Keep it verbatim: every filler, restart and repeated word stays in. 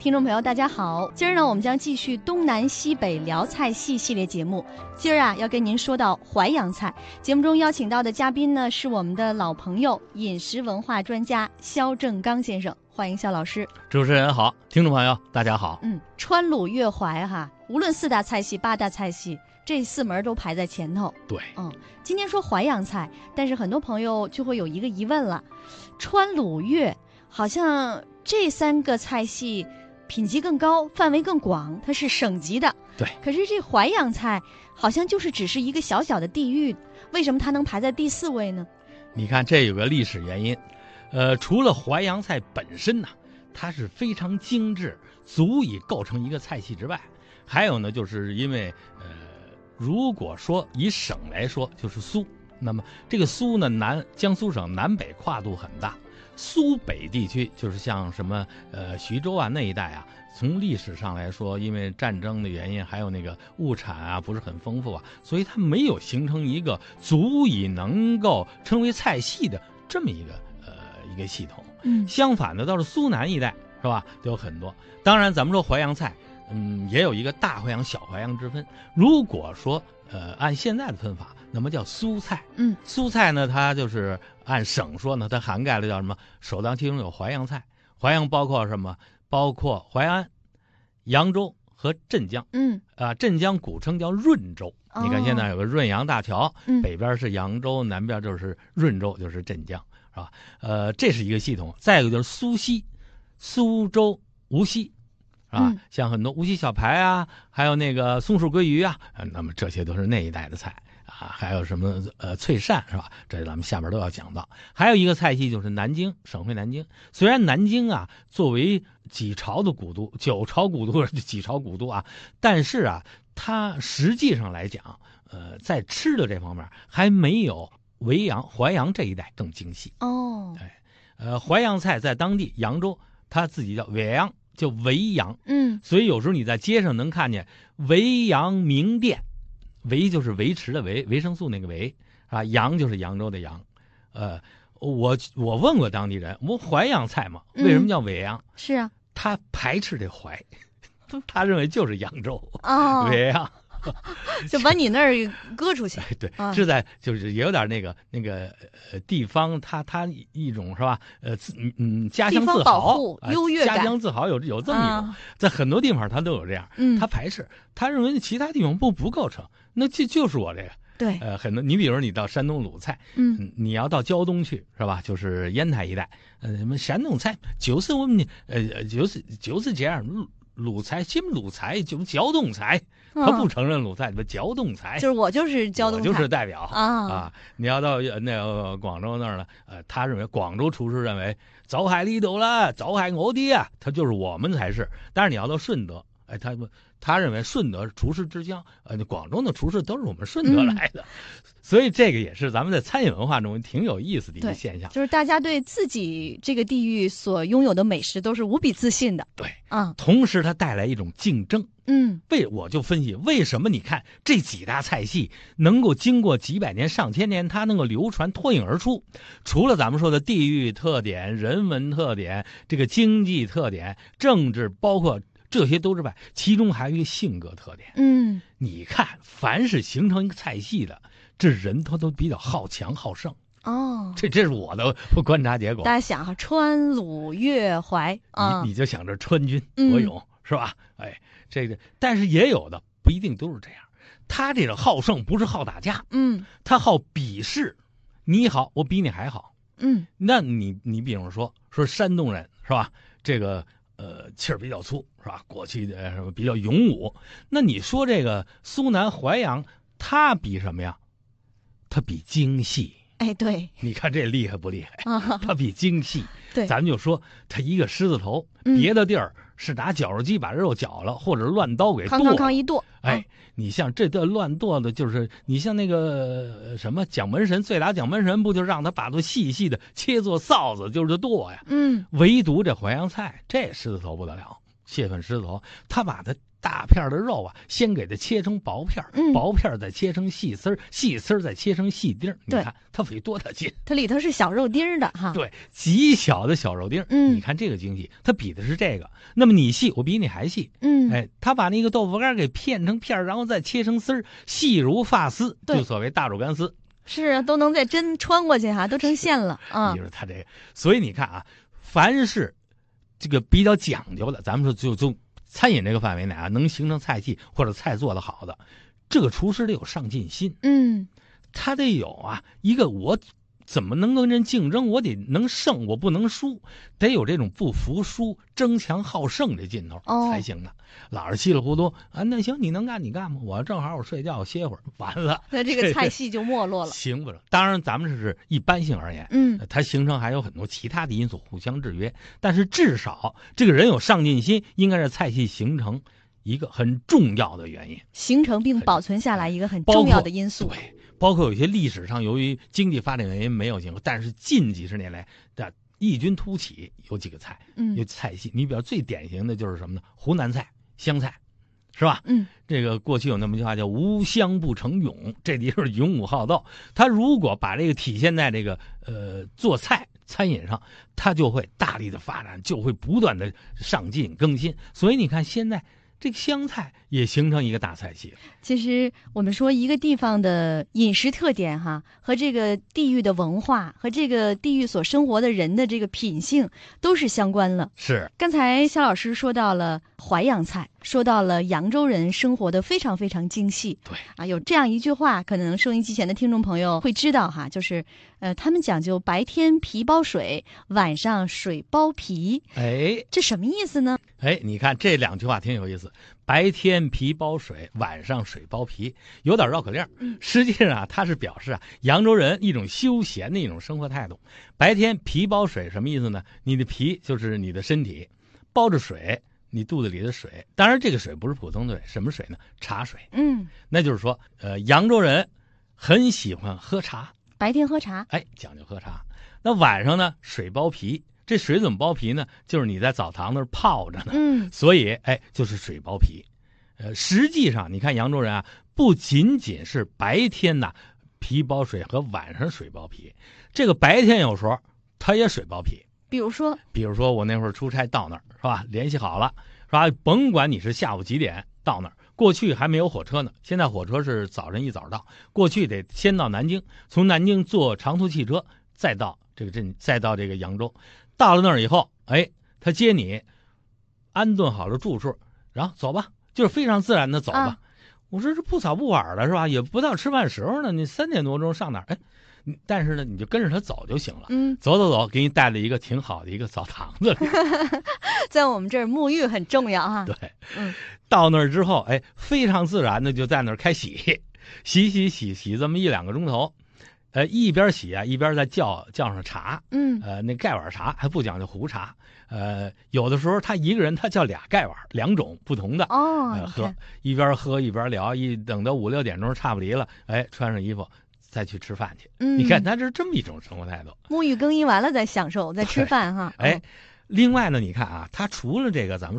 听众朋友大家好，今儿呢我们将继续东南西北聊菜系系列节目。今儿啊要跟您说到淮扬菜，节目中邀请到的嘉宾呢是我们的老朋友饮食文化专家肖正刚先生，欢迎肖老师。 主持人好，听众朋友大家好。 嗯，川鲁粤淮哈，无论四大菜系八大菜系，这四门都排在前头。 对， 嗯，今天说淮扬菜，但是很多朋友就会有一个疑问了，川鲁粤好像这三个菜系品级更高，范围更广，它是省级的。 对， 可是这淮扬菜好像就是只是一个小小的地域，为什么它能排在第四位呢？ 你看这有个历史原因，呃，除了淮扬菜本身呢，它是非常精致，足以构成一个菜系之外，还有呢，就是因为呃，如果说以省来说，就是苏，那么这个苏呢，南江苏省南北跨度很大。苏北地区就是像什么呃徐州啊那一带啊，从历史上来说，因为战争的原因，还有那个物产啊不是很丰富啊，所以它没有形成一个足以能够称为菜系的这么一个呃一个系统。 嗯， 相反的，到了苏南一带是吧，都有很多。当然，咱们说淮扬菜，嗯，也有一个大淮扬、小淮扬之分。如果说呃按现在的分法，那么叫苏菜。 嗯， 苏菜呢，它就是按省说呢，它涵盖了叫什么？首当其冲有淮扬菜，淮扬包括什么？包括淮安、扬州和镇江。 嗯， 啊，镇江古称叫润州。 哦、 你看现在有个润扬大桥， 嗯、 北边是扬州，南边就是润州，就是镇江，是吧？呃，这是一个系统。再一个就是苏西，苏州、无锡。啊， 嗯、 像很多无锡小排啊，还有那个松鼠桂鱼啊，呃、那么这些都是那一带的菜啊，还有什么呃脆鳝是吧？这咱们下边都要讲到。还有一个菜系就是南京，省会南京。虽然南京啊作为几朝的古都，九朝古都几朝古都啊，但是啊，它实际上来讲，呃，在吃的这方面还没有维扬、淮扬这一带更精细。 哦， 对，呃，淮扬菜在当地扬州，它自己叫维扬。就维扬， 嗯， 所以有时候你在街上能看见维扬名店，维就是维持的维，维生素那个维啊，扬就是扬州的扬。呃，我我问过当地人，我淮扬菜嘛，为什么叫维扬？ 嗯、是啊， 他排斥这淮，他认为就是扬州哦， 维扬。 就把你那儿搁出去。 对， 啊、 是在就是也有点那个那个呃地方，他他一种是吧？呃，自嗯家乡自豪、 优越感， 家乡自豪有有这么一种，啊、在很多地方他都有这样。 嗯， 他排斥，他认为其他地方不不构成，那就就是我这个。 对， 呃，很多你比如你到山东鲁菜， 嗯， 你要到胶东去是吧？就是烟台一带，呃，什么山东菜就是我们呃就是就是这样。鲁菜，什么鲁菜就是胶东菜，他不承认鲁菜，什么胶东菜， 就是我就是胶东菜， 我就是代表啊啊！你要到那个广州那儿呢，呃，他认为广州厨师认为走海里头了，走海我的啊，他就是我们才是。但是你要到顺德，哎，他他认为顺德厨师之乡，呃，广州的厨师都是我们顺德来的，嗯、所以这个也是咱们在餐饮文化中挺有意思的一个现象， 就是大家对自己这个地域所拥有的美食都是无比自信的。 对， 啊， 同时它带来一种竞争。 嗯， 为我就分析为什么你看这几大菜系能够经过几百年、上千年，它能够流传脱颖而出。除了咱们说的地域特点、人文特点、这个经济特点、政治，包括这些都之外，其中还有一个性格特点。 嗯， 你看，凡是形成一个菜系的，这人他都比较好强好胜。 哦， 这这是我的观察结果。 大家想哈，川鲁粤淮啊， 你你就想着川军国勇、 嗯、 是吧？哎，这个，但是也有的不一定都是这样。他这个好胜不是好打架， 嗯， 他好比试，你好，我比你还好， 嗯， 那你你比方说说山东人是吧？这个呃气儿比较粗是吧？过去的什么比较勇武，那你说这个苏南淮扬，他比什么呀？他比精细。 哎，对， 你看这厉害不厉害？ 啊， 他比精细。 对， 咱们就说他一个狮子头， 嗯、 别的地儿是拿绞肉机把肉绞了，或者乱刀给剁。 康康康一剁。 哎， 啊、 你像这段乱剁的，就是你像那个什么蒋门神，醉打蒋门神，不就让他把它细细的切作臊子，就是剁呀。 嗯， 唯独这淮扬菜，这狮子头不得了，蟹粉狮子头，他把它大片的肉啊，先给它切成薄片， 嗯、 薄片再切成细丝儿，细丝儿再切成细丁儿。你对看它费多大劲？ 它里头是小肉丁儿的哈。 对，极小的小肉丁儿。 嗯， 你看这个精细，它比的是这个。那么你细，我比你还细。 嗯， 哎，他把那个豆腐干给片成片儿，然后再切成丝儿，细如发丝，就所谓大肉干丝。 是啊，都能在针穿过去哈，都成线了啊。 你说他这个，所以你看啊，凡是这个比较讲究的，咱们说就就餐饮这个范围内啊，能形成菜系或者菜做得好的，这个厨师得有上进心。 嗯， 他得有啊，一个我怎么能跟人竞争？我得能胜，我不能输，得有这种不服输、争强好胜这劲头、 哦、 才行的。老是稀里糊涂啊，那行，你能干你干吧，我正好我睡觉我歇会儿，完了， 那这个菜系就没落了， 行不了。当然，咱们这是一般性而言， 嗯， 它形成还有很多其他的因素互相制约，但是至少这个人有上进心，应该是菜系形成一个很重要的原因， 形成并保存下来一个很重要的因素。 对。包括有些历史上由于经济发展原因没有形成，但是近几十年来的异军突起，有几个菜， 嗯， 有菜系。你比较最典型的就是什么呢？湖南菜、湘菜，是吧？ 嗯， 这个过去有那么句话叫"无湘不成勇"，这里就是勇武好斗。他如果把这个体现在这个呃做菜餐饮上，他就会大力的发展，就会不断的上进更新。所以你看现在。这个湘菜也形成一个大菜系。 其实我们说一个地方的饮食特点哈，和这个地域的文化和这个地域所生活的人的这个品性都是相关了。 是。 刚才肖老师说到了淮扬菜，说到了扬州人生活的非常非常精细。 对啊，有这样一句话，可能收音机前的听众朋友会知道哈，就是呃，他们讲究白天皮包水，晚上水包皮。 哎， 这什么意思呢？ 哎，你看这两句话挺有意思，白天皮包水，晚上水包皮，有点绕口令。 嗯， 实际上啊，它是表示啊，扬州人一种休闲的一种生活态度。白天皮包水什么意思呢？你的皮就是你的身体，包着水，你肚子里的水。当然，这个水不是普通的水，什么水呢？茶水。 嗯， 那就是说，呃，扬州人很喜欢喝茶， 白天喝茶， 哎，讲究喝茶。那晚上呢，水包皮。这水怎么包皮呢？就是你在澡堂那儿泡着呢， 嗯， 所以哎，就是水包皮。呃，实际上你看扬州人啊，不仅仅是白天呐皮包水和晚上水包皮，这个白天有时候他也水包皮。 比如说， 比如说我那会儿出差到那儿是吧，联系好了是吧，甭管你是下午几点到那儿，过去还没有火车呢，现在火车是早晨一早到，过去得先到南京，从南京坐长途汽车再到这个镇，再到这个扬州。到了那儿以后，哎，他接你，安顿好了住处，然后走吧，就是非常自然的走吧。啊、我说这不早不晚的是吧？也不到吃饭时候呢，你三点多钟上哪儿？哎，但是呢，你就跟着他走就行了。 嗯， 走走走，给你带了一个挺好的一个澡堂子。 在我们这儿沐浴很重要哈。 对， 嗯， 到那儿之后，哎，非常自然的就在那儿开洗，洗洗洗洗这么一两个钟头。呃，一边洗啊，一边再叫叫上茶， 嗯， 呃，那盖碗茶还不讲究壶茶，呃，有的时候他一个人他叫俩盖碗，两种不同的哦， 呃、喝，一边喝一边聊，一等到五六点钟差不离了，哎，穿上衣服再去吃饭去。 嗯， 你看他这是这么一种生活态度， 沐浴更衣完了再享受，再吃饭哈。 哎，另外呢，你看啊，他除了这个咱们说。